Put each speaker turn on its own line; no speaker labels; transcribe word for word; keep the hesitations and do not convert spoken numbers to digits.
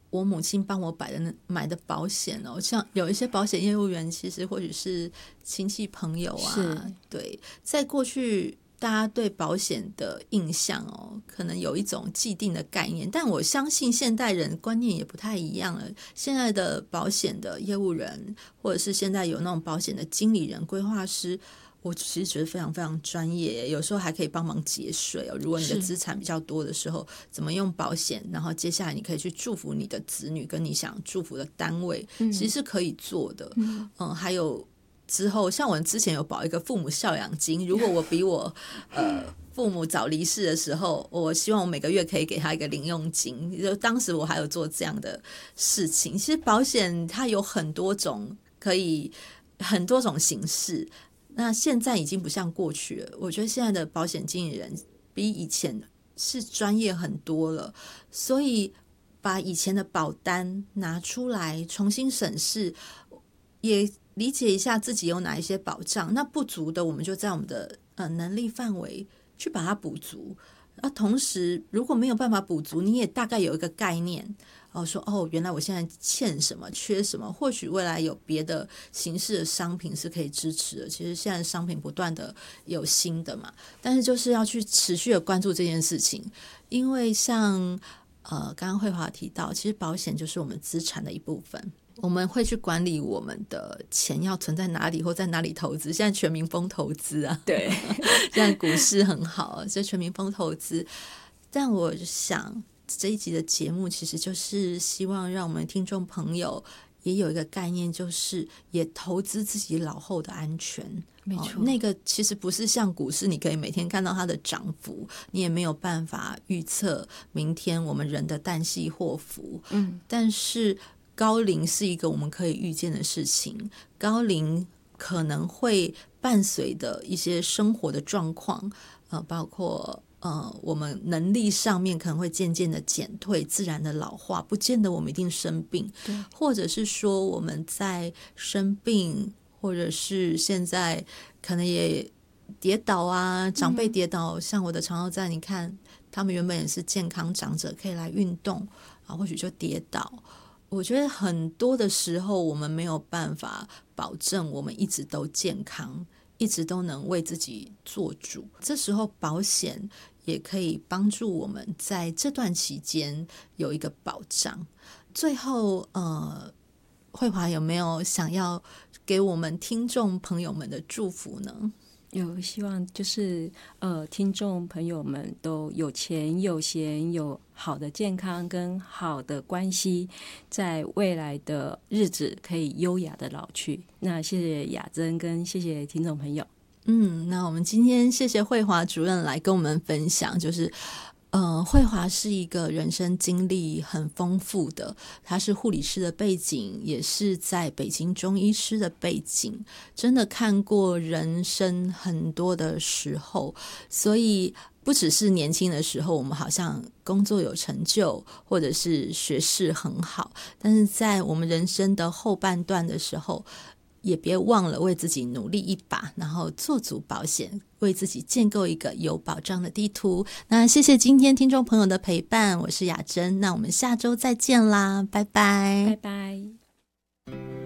我母亲帮我买的那买的保险哦，像有一些保险业务员其实或许是亲戚朋友啊，对，在过去大家对保险的印象哦，可能有一种既定的概念，但我相信现代人观念也不太一样了。现在的保险的业务人，或者是现在有那种保险的经理人、规划师，我其实觉得非常非常专业，有时候还可以帮忙节税哦。如果你的资产比较多的时候，怎么用保险，然后接下来你可以去祝福你的子女跟你想祝福的单位，嗯、其实是可以做的。嗯，嗯还有之后，像我之前有保一个父母孝养金，如果我比我呃父母早离世的时候，我希望我每个月可以给他一个零用金，就当时我还有做这样的事情。其实保险它有很多种，可以很多种形式。那现在已经不像过去了，我觉得现在的保险经理人比以前是专业很多了，所以把以前的保单拿出来重新审视，也理解一下自己有哪一些保障，那不足的我们就在我们的、呃、能力范围去把它补足。那同时如果没有办法补足，你也大概有一个概念哦，说哦，原来我现在欠什么缺什么，或许未来有别的形式的商品是可以支持的。其实现在商品不断的有新的嘛，但是就是要去持续的关注这件事情。因为像呃刚刚慧华提到，其实保险就是我们资产的一部分，我们会去管理我们的钱要存在哪里或在哪里投资。现在全民疯投资啊，
对，
现在股市很好，所以全民疯投资。但我想这一集的节目其实就是希望让我们听众朋友也有一个概念，就是也投资自己老后的安全。
没错、
哦，那个其实不是像股市，你可以每天看到它的涨幅，你也没有办法预测明天我们人的旦夕祸福。嗯，但是高龄是一个我们可以预见的事情，高龄可能会伴随的一些生活的状况，呃，包括呃，我们能力上面可能会渐渐的减退，自然的老化，不见得我们一定生病，或者是说我们在生病，或者是现在可能也跌倒啊，长辈跌倒，嗯、像我的长照站，你看他们原本也是健康长者，可以来运动啊，或许就跌倒。我觉得很多的时候我们没有办法保证我们一直都健康，一直都能为自己做主，这时候保险也可以帮助我们在这段期间有一个保障。最后呃，慧华有没有想要给我们听众朋友们的祝福呢？
有，希望就是呃，听众朋友们都有钱有闲，有好的健康跟好的关系，在未来的日子可以优雅的老去。那谢谢雅珍跟谢谢听众朋友。
嗯，那我们今天谢谢慧华主任来跟我们分享，就是呃，慧华是一个人生经历很丰富的，她是护理师的背景，也是在北京中医师的背景，真的看过人生很多的时候，所以不只是年轻的时候我们好像工作有成就或者是学识很好，但是在我们人生的后半段的时候，也别忘了为自己努力一把，然后做足保险，为自己建构一个有保障的地图。那谢谢今天听众朋友的陪伴，我是雅珍，那我们下周再见啦，拜拜，
拜拜。